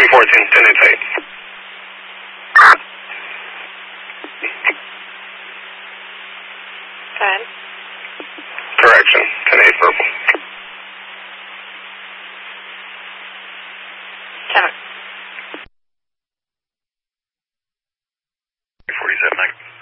14, 10 8. Correction, 10 8 purple. 7. 47, Mike.